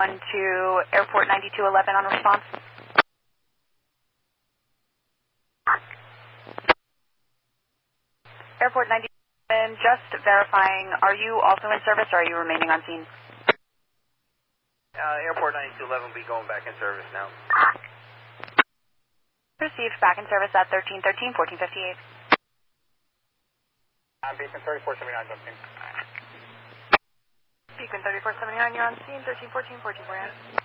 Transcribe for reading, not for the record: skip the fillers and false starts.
to Airport 9211 on response. Airport 9211, just verifying, are you also in service or are you remaining on scene? Airport 9211 will be going back in service now. Received back in service at 1313, 1458. Beacon 3479, jumping. Beacon 3479, you're on scene, 1314, 1448.